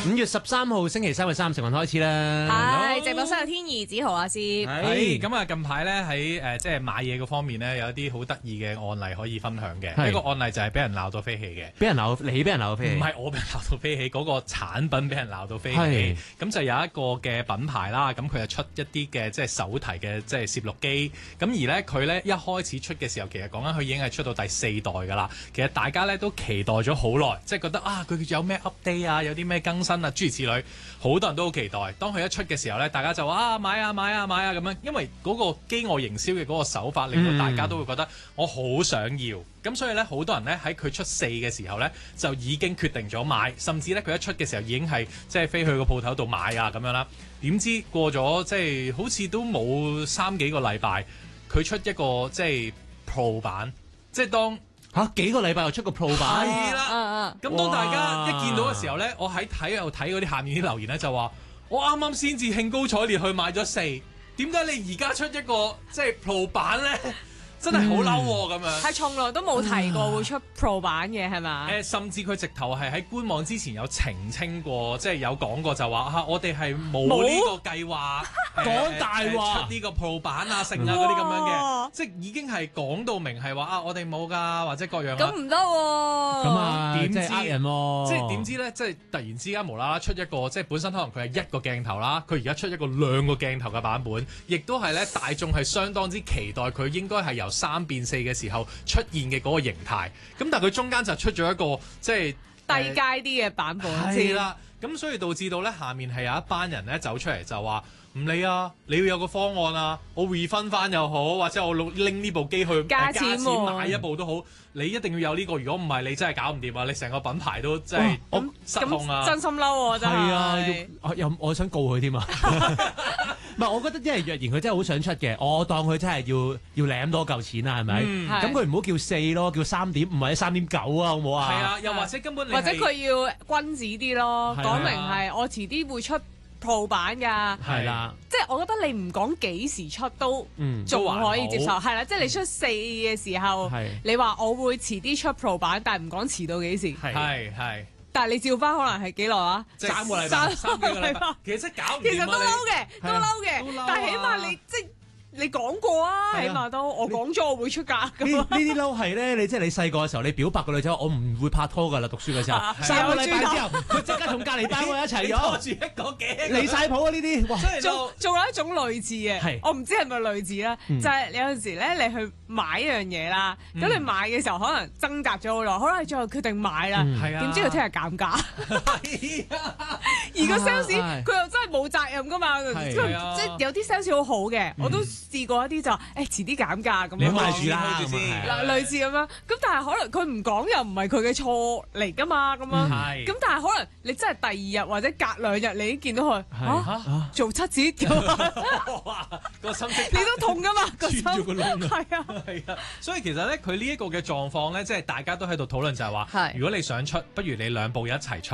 5月13號星期三嘅3時份開始啦。 係直播室有天兒子豪阿師。 係咁啊！近排咧喺即係買嘢嗰方面咧，有一啲好得意嘅案例可以分享嘅。一個案例就係俾人鬧到飛起嘅。 俾人鬧到飛起？ 唔係我俾人鬧到飛起，嗰個產品俾人鬧到飛起。咁就有一個嘅品牌啦，咁佢就出一啲嘅即係手提嘅即係攝錄機。咁而咧佢咧一開始出嘅時候，其實講緊佢已經係出到第4代㗎啦。其實大家咧都期待咗好耐，即係覺得啊佢有咩 update 啊，有啲咩更新啊，諸如此類，好多人都好期待。當佢一出嘅時候咧，大家就話買啊咁樣，因為嗰個飢餓營銷嘅嗰個手法，令到大家都會覺得我好想要。咁所以咧，好多人咧喺佢出4嘅時候咧，就已經決定咗買，甚至咧佢一出嘅時候已經係即係飛去個鋪頭度買啊咁樣啦。點知過咗即係好似都冇3幾個禮拜，佢出一個即係 Pro 版，即係當幾個禮拜又出個 Pro 版， 係啦。咁當大家一見到嘅時候咧，我喺睇嗰啲下面啲留言咧，就話我啱啱先至興高采烈去買咗4，點解你而家出一個即係 Pro 版咧？真係好嬲喎咁樣， 係從來都冇提過會出 Pro 版嘅係嘛？ 甚至佢直頭係喺官網之前有澄清過，即係有講過就話我哋係冇呢個計劃講大話出呢個 Pro 版啊、成啊嗰啲咁樣嘅，即係已經係講到明係話我哋冇㗎，或者各樣。 咁唔得喎！ 咁啊， 點知呃人喎？ 即係點知咧？即係突然之間無啦啦出一個，即係本身可能佢係1個鏡頭啦，佢而家出一個2個鏡頭嘅版本，亦都係咧大眾係相當之期待佢應該係由3變4嘅時候出現嘅嗰個形態，咁但係佢中間就出咗一個即係低階啲嘅版本係啦，咁所以導致到咧下面係有一班人咧走出嚟就話唔理啊，你要有個方案啊，我 refund 翻又好，或者我拎呢部機去加錢買一部都好，你一定要有呢個，如果唔係你真係搞唔掂啊，你成個品牌都真係失控啊！ 真心嬲喎，真係。 係啊，我想告佢添啊！唔係，我覺得因為若然佢真係好想出嘅，我當佢真係要攬多嚿錢啊，係咪？咁佢唔好叫4咯，叫3.5或者3.9啊，好唔好啊？ 係啊，又或者根本或者佢要君子啲咯，講明係我遲啲會出 Pro 版㗎。 係啦， 即係我覺得你唔講幾時出都仲可以接受，係啦，即係你出4嘅時候，你話我會遲啲出 Pro 版，但係唔講遲到幾時。 係。 但係你照翻可能係幾耐啊 ？3個禮拜，3幾個禮拜，其實真係搞唔掂啊！ 其實都嬲嘅，但係起碼你即係你講過啊，起碼都我講咗我會出價㗎。 呢啲嬲係咧，你即係你細個嘅時候，你表白個女仔，我唔會拍拖㗎啦，讀書嘅時候，3個禮拜之後，佢即刻同隔離班嗰一齊咗， 拖住一個頸， 離晒譜啊！呢啲，哇， 仲有一種類似嘅，我唔知係咪類似啦，就係有陣時咧，你去買一樣嘢啦，咁你買嘅時候可能掙扎咗好耐，可能最後決定買啦，點知佢聽日減價，而個 sales 佢又真係冇責任㗎嘛，即係有啲 sales 好好嘅，我都試過一啲就遲啲減價咁樣， 你買住啦先， 類似咁樣，咁但係可能佢唔講又唔係佢嘅錯嚟㗎嘛，咁樣，咁但係可能你真係第2日或者隔2日你已經見到佢做7折， 個心即你都痛㗎嘛，個心穿咗個窿係啊， 所以其實咧佢呢一個嘅狀況咧，即係大家都喺度討論就係話，如果你想出，不如你2部一齊出。